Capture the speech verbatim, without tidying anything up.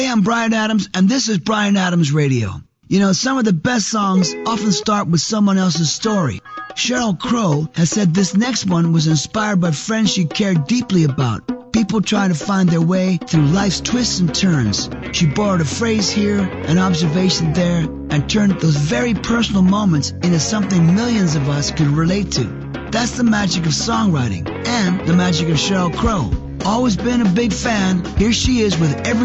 Hey, I'm Bryan Adams, and this is Bryan Adams Radio. You know, some of the best songs often start with someone else's story. Sheryl Crow has said this next one was inspired by friends she cared deeply about, people trying to find their way through life's twists and turns. She borrowed a phrase here, an observation there, and turned those very personal moments into something millions of us could relate to. That's the magic of songwriting and the magic of Sheryl Crow. Always been a big fan. Here she is with every